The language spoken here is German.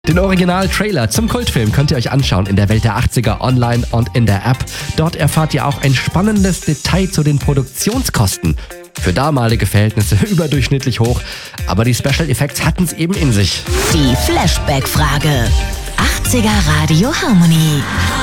Den Original-Trailer zum Kultfilm könnt ihr euch anschauen in der Welt der 80er online und in der App. Dort erfahrt ihr auch ein spannendes Detail zu den Produktionskosten. Für damalige Verhältnisse überdurchschnittlich hoch, aber die Special Effects hatten es eben in sich. Die Flashback-Frage. 80er Radio Harmony.